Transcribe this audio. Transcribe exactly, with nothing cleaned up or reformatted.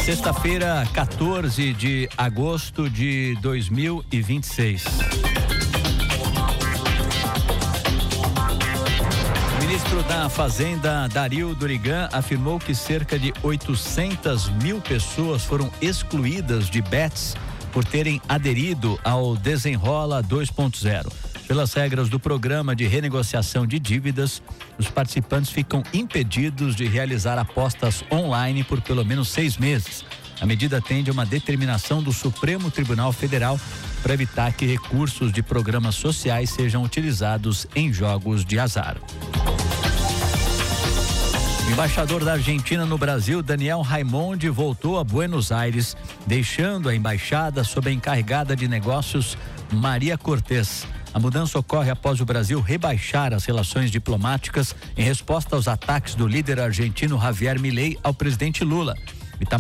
Sexta-feira, quatorze de agosto de dois mil e vinte e seis. O ministro da Fazenda, Dario Durigan, afirmou que cerca de oitocentas mil pessoas foram excluídas de bets por terem aderido ao Desenrola dois ponto zero. Pelas regras do programa de renegociação de dívidas, os participantes ficam impedidos de realizar apostas online por pelo menos seis meses. A medida atende a uma determinação do Supremo Tribunal Federal para evitar que recursos de programas sociais sejam utilizados em jogos de azar. O embaixador da Argentina no Brasil, Daniel Raimondi, voltou a Buenos Aires, deixando a embaixada sob a encarregada de negócios, Maria Cortés. A mudança ocorre após o Brasil rebaixar as relações diplomáticas em resposta aos ataques do líder argentino Javier Milei ao presidente Lula.